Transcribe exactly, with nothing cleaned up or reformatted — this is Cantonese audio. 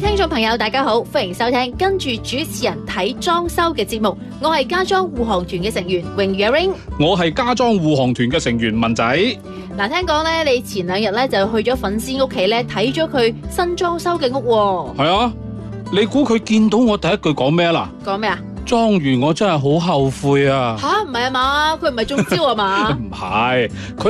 聽眾朋友大家好，歡迎收聽跟住主持人睇裝修嘅節目，我係家裝護航團嘅成員榮譽阿 Ring， 我係家裝護航團嘅成員文仔。 嗱，聽講咧你前兩日咧就去咗粉絲屋企咧睇咗佢新裝修嘅屋喎。 係啊，你估佢見到我第一句講咩啦？ 講咩啊？ 裝完我真係好後悔啊！ 吓，唔係啊嘛，佢唔係中招啊嘛？ 唔係，佢